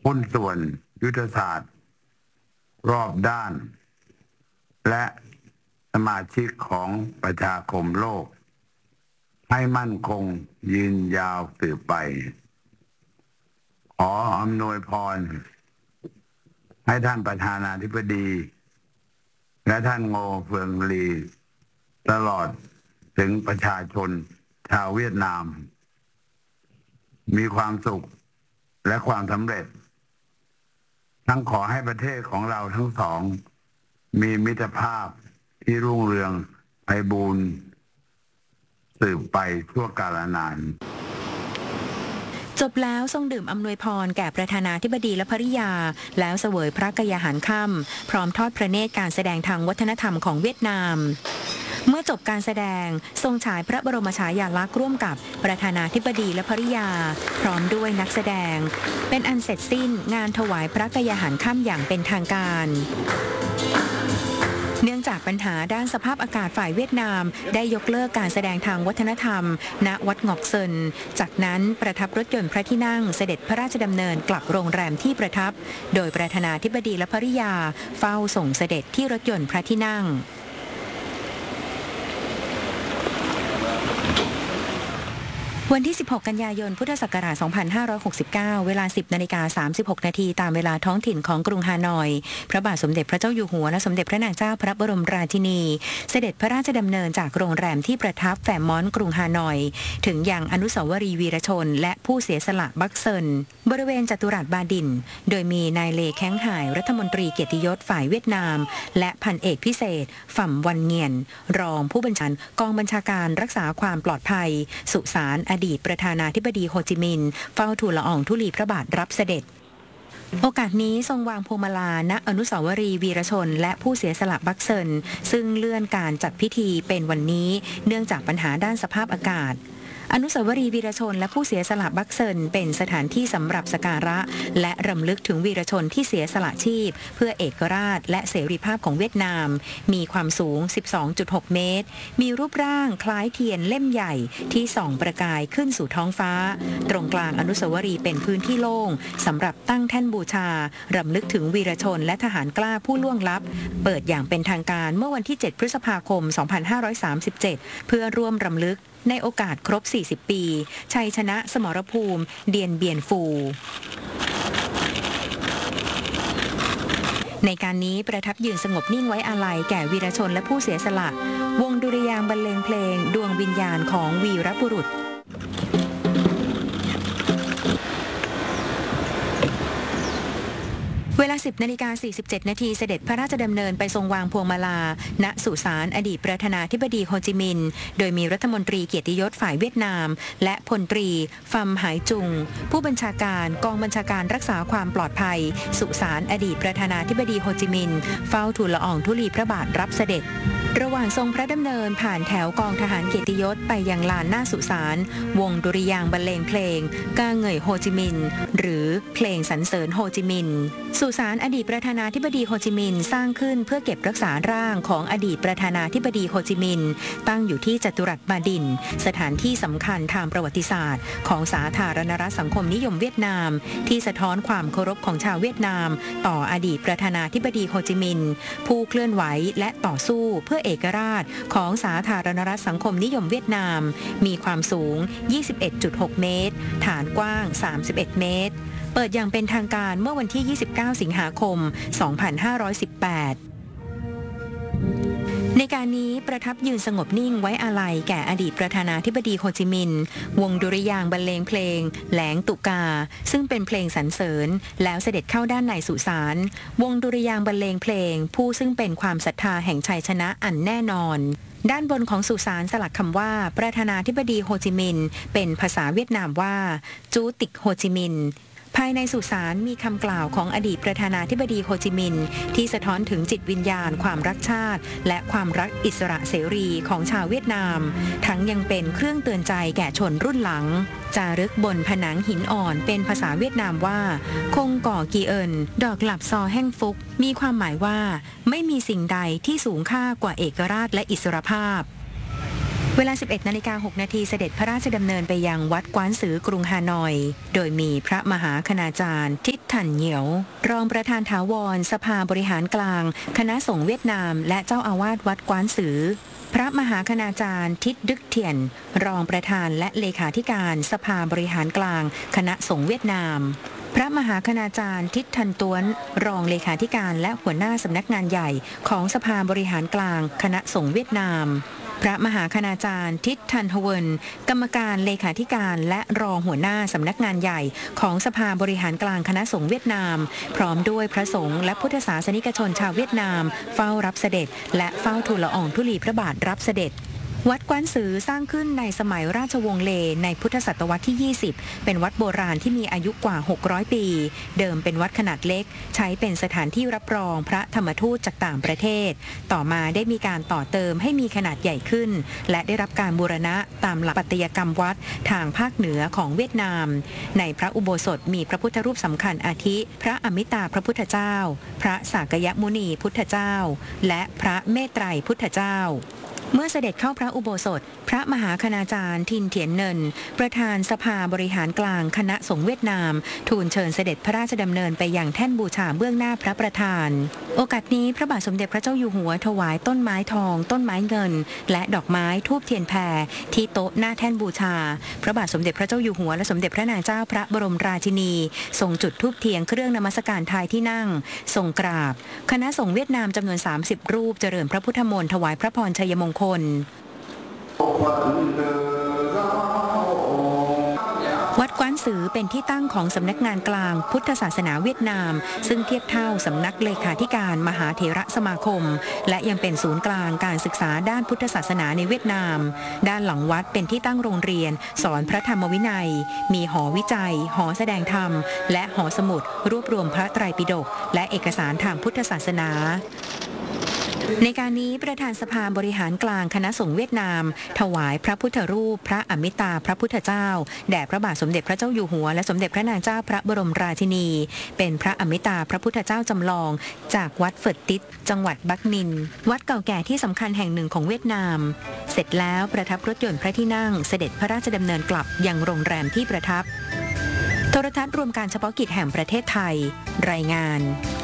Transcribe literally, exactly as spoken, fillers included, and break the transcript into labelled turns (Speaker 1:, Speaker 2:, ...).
Speaker 1: หุ้นส่วนยุทธศาสตร์รอบด้านและสมาชิกของประชาคมโลกให้มั่นคงยืนยาวสืบไปขออำนวยพรให้ท่านประธานาธิบดีและท่านโงเฟืองลีตลอดถึงประชาชนชาวเวียดนามมีความสุขและความสำเร็จทั้งขอให้ประเทศของเราทั้งสองมีมิตรภาพที่รุ่งเรืองไพบูลย์สืบไปชั่วกาลนาน
Speaker 2: จบแล้วทรงดื่มอำนวยพรแก่ประธานาธิบดีและภริยาแล้วเสวยพระกยาหารค่ำพร้อมทอดพระเนตรการแสดงทางวัฒนธรรมของเวียดนามเมื่อจบการแสดงทรงฉายพระบรมฉายาลักษณ์ร่วมกับประธานาธิบดีและภริยาพร้อมด้วยนักแสดงเป็นอันเสร็จสิ้นงานถวายพระกยาหารค่ำอย่างเป็นทางการเนื่องจากปัญหาด้านสภาพอากาศฝ่ายเวียดนามได้ยกเลิกการแสดงทางวัฒนธรรมณวัดงอกเซินจากนั้นประทับรถยนต์พระที่นั่งเสด็จพระราชดำเนินกลับโรงแรมที่ประทับโดยประธานาธิบดีและภริยาเฝ้าส่งเสด็จที่รถยนต์พระที่นั่งวันที่สิบหกกันยายนพุทธศักราชสองพันห้าร้อยหกสิบเก้าเวลา สิบนาฬิกาสามสิบหกนาทีตามเวลาท้องถิ่นของกรุงฮานอยพระบาทสมเด็จพระเจ้าอยู่หัวและสมเด็จพระนางเจ้าพระบรมราชินีเสด็จพระราชดำเนินจากโรงแรมที่ประทับแฟมมอนต์กรุงฮานอยถึงยังอนุสาวรีย์วีรชนและผู้เสียสละบักเซินบริเวณจัตุรัสบาดินโดยมีนายเลแข้งห่ายรัฐมนตรีเกียรติยศฝ่ายเวียดนามและพันเอกพิเศษฝ่ำวันเงียนรองผู้บัญชาการกองบัญชาการรักษาความปลอดภัยสุสานอดีตประธานาธิบดีโฮจิมินห์เฝ้าทูลละอองธุลีพระบาทรับเสด็จโอกาสนี้ทรงวางพวงมาลาณอนุสาวรีย์วีรชนและผู้เสียสละบักเซินซึ่งเลื่อนการจัดพิธีเป็นวันนี้เนื่องจากปัญหาด้านสภาพอากาศอนุสาวรีย์วีรชนและผู้เสียสละบักเซินเป็นสถานที่สำหรับสักการะและรำลึกถึงวีรชนที่เสียสละชีพเพื่อเอกราชและเสรีภาพของเวียดนามมีความสูง สิบสองจุดหก เมตรมีรูปร่างคล้ายเทียนเล่มใหญ่ที่ส่องประกายขึ้นสู่ท้องฟ้าตรงกลางอนุสาวรีย์เป็นพื้นที่โล่งสำหรับตั้งแท่นบูชารำลึกถึงวีรชนและทหารกล้าผู้ล่วงลับเปิดอย่างเป็นทางการเมื่อวันที่เจ็ดพฤษภาคมสองพันห้าร้อยสามสิบเจ็ดเพื่อร่วมรำลึกในโอกาสครบสี่สิบปีชัยชนะสมรภูมิเดียนเบียนฟูในการนี้ประทับยืนสงบนิ่งไว้อาลัยแก่วีรชนและผู้เสียสละวงดุริยางค์บรรเลงเพลงดวงวิญญาณของวีรบุรุษเวลา สิบนาฬิกาสี่สิบเจ็ดนาทีเสด็จพระราชดำเนินไปทรงวางพวงมาลาณสุสานอดีตประธานาธิบดีโฮจิมินห์โดยมีรัฐมนตรีเกียรติยศฝ่ายเวียดนามและพลตรีฟัมหายจุงผู้บัญชาการกองบัญชาการรักษาความปลอดภัยสุสานอดีตประธานาธิบดีโฮจิมินห์เฝ้าทูลละอองธุลีพระบาทรับเสด็จระหว่างทรงพระดำเนินผ่านแถวกองทหารเกียรติยศไปยังลานหน้าสุสานวงดุริยางค์บรรเลงเพลงกาเหง่ยโฮจิมินห์หรือเพลงสรรเสริญโฮจิมินห์สุสานอดีตประธานาธิบดีโฮจิมินห์สร้างขึ้นเพื่อเก็บรักษาร่างของอดีตประธานาธิบดีโฮจิมินห์ตั้งอยู่ที่จัตุรัสบาดินสถานที่สำคัญทางประวัติศาสตร์ของสาธารณรัฐสังคมนิยมเวียดนามที่สะท้อนความเคารพของชาวเวียดนามต่ออดีตประธานาธิบดีโฮจิมินห์ผู้เคลื่อนไหวและต่อสู้เพื่อเอกราชของสาธารณรัฐสังคมนิยมเวียดนามมีความสูง ยี่สิบเอ็ดจุดหก เมตรฐานกว้าง สามสิบเอ็ด เมตรเปิดอย่างเป็นทางการเมื่อวันที่ ยี่สิบเก้า สิงหาคม สองพันห้าร้อยสิบแปดในการนี้ประทับยืนสงบนิ่งไว้อาลัยแก่อดีตประธานาธิบดีโฮจิมินห์วงดุริยางค์บรรเลงเพลงแหลงตุกาซึ่งเป็นเพลงสรรเสริญแล้วเสด็จเข้าด้านในสุสานวงดุริยางค์บรรเลงเพลงผู้ซึ่งเป็นความศรัทธาแห่งชัยชนะอันแน่นอนด้านบนของสุสานสลักคำว่าประธานาธิบดีโฮจิมินห์เป็นภาษาเวียดนามว่าจูติกโฮจิมินห์ภายในสุสานมีคำกล่าวของอดีตประธานาธิบดีโฮจิมินห์ที่สะท้อนถึงจิตวิญญาณความรักชาติและความรักอิสระเสรีของชาวเวียดนามทั้งยังเป็นเครื่องเตือนใจแก่ชนรุ่นหลังจารึกบนผนังหินอ่อนเป็นภาษาเวียดนามว่าคงก่อกีเอินดอกหลับซอแห้งฟุกมีความหมายว่าไม่มีสิ่งใดที่สูงค่ากว่าเอกราชและอิสรภาพเวลา สิบเอ็ดนาฬิกาหกนาทีเสด็จพระราชดำเนินไปยังวัดกวานซือกรุงฮานอยโดยมีพระมหาคณาจารย์ทิศถันเหนียวรองประธานถาวรสภาบริหารกลางคณะสงฆ์เวียดนามและเจ้าอาวาสวัดกวานซือพระมหาคณาจารย์ทิศดึกเทียนรองประธานและเลขาธิการสภาบริหารกลางคณะสงฆ์เวียดนามพระมหาคณาจารย์ทิศทันต้วนรองเลขาธิการและหัวหน้าสำนักงานใหญ่ของสภาบริหารกลางคณะสงฆ์เวียดนามพระมหาคณาจารย์ทิศทันฮเวินกรรมการเลขาธิการและรองหัวหน้าสำนักงานใหญ่ของสภาบริหารกลางคณะสงฆ์เวียดนามพร้อมด้วยพระสงฆ์และพุทธศาสนิกชนชาวเวียดนามเฝ้ารับเสด็จและเฝ้าทูลละอองธุลีพระบาทรับเสด็จวัดกวานซือสร้างขึ้นในสมัยราชวงศ์เลในพุทธศตวรรษที่ ยี่สิบ เป็นวัดโบราณที่มีอายุกว่า หกร้อย ปี เดิมเป็นวัดขนาดเล็กใช้เป็นสถานที่รับรองพระธรรมทูตจากต่างประเทศต่อมาได้มีการต่อเติมให้มีขนาดใหญ่ขึ้นและได้รับการบูรณะตามหลักปัตยกรรมวัดทางภาคเหนือของเวียดนามในพระอุโบสถมีพระพุทธรูปสำคัญอาทิ พระอมิตาพระพุทธเจ้าพระสากยมุนีพุทธเจ้าและพระเมตไตรพุทธเจ้าเมื่อเสด็จเข้าพระอุโบสถพระมหาคณาจารย์ทินเถียนเนินประธานสภาบริหารกลางคณะสงฆ์เวียดนามทูลเชิญเสด็จพระราชดำเนินไปยังแท่นบูชาเบื้องหน้าพระประธานโอกาสนี้พระบาทสมเด็จพระเจ้าอยู่หัวถวายต้นไม้ทองต้นไม้เงินและดอกไม้ธูปเทียนแพรที่โต๊ะหน้าแท่นบูชาพระบาทสมเด็จพระเจ้าอยู่หัวและสมเด็จพระนางเจ้าพระบรมราชินีทรงจุดธูปเทียนเครื่องนมัสการทายที่นั่งทรงกราบคณะสงฆ์เวียดนามจำนวนสามสิบรูปเจริญพระพุทธมนต์ถวายพระพรชัยมงคลวัดกวานซือเป็นที่ตั้งของสำนักงานกลางพุทธศาสนาเวียดนามซึ่งเทียบเท่าสำนักเลขาธิการมหาเถรสมาคมและยังเป็นศูนย์กลางการศึกษาด้านพุทธศาสนาในเวียดนามด้านหลังวัดเป็นที่ตั้งโรงเรียนสอนพระธรรมวินัยมีหอวิจัยหอแสดงธรรมและหอสมุดรวบรวมพระไตรปิฎกและเอกสารทางพุทธศาสนาในการนี้ประธานสภาบริหารกลางคณะสงฆ์เวียดนามถวายพระพุทธรูปพระอมิตาพระพุทธเจ้าแด่พระบาทสมเด็จพระเจ้าอยู่หัวและสมเด็จพระนางเจ้าพระบรมราชินีเป็นพระอมิตาพระพุทธเจ้าจำลองจากวัดเฟิร์ตติสจังหวัดบักนินวัดเก่าแก่ที่สำคัญแห่งหนึ่งของเวียดนามเสร็จแล้วประทับรถยนต์พระที่นั่งเสด็จพระราชดำเนินกลับยังโรงแรมที่ประทับโทรทัศน์รวมการเฉพาะกิจแห่งประเทศไทยรายงาน